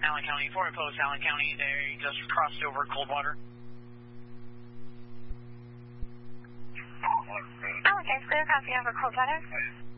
Allen County, 4 Post, Allen County. They just crossed over Coldwater. Allen County, clear, copy over Coldwater.